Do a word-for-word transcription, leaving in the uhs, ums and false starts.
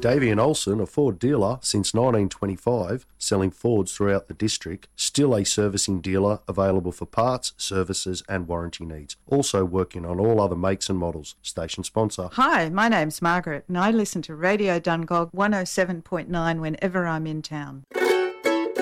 Davian Olsen, a Ford dealer since nineteen twenty-five, selling Fords throughout the district, still a servicing dealer available for parts, services and warranty needs. Also working on all other makes and models. Station sponsor. Hi, my name's Margaret and I listen to Radio Dungog one oh seven point nine whenever I'm in town.